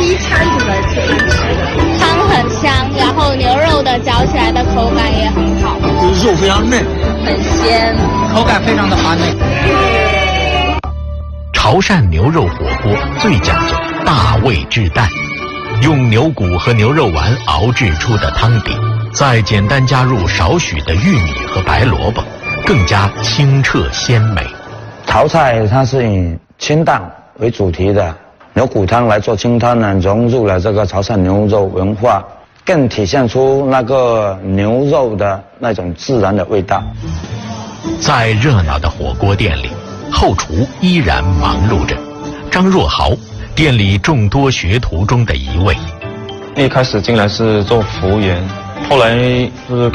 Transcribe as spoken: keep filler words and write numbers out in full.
一餐就来这里吃的。 汤很香，然后牛肉的嚼起来的口感也很好， 肉非常嫩， 很鲜， 口感非常的滑嫩。 潮汕牛肉火锅最讲究大味至淡，用牛骨和牛肉丸熬制出的汤底，再简单加入少许的玉米和白萝卜，更加清澈鲜美。 潮菜它是以清淡为主题的，牛骨汤来做清汤呢，融入了这个潮汕牛肉文化，更体现出那个牛肉的那种自然的味道。 在热闹的火锅店里，后厨依然忙碌着。张若豪，店里众多学徒中的一位。 一开始进来是做服务员，后来就是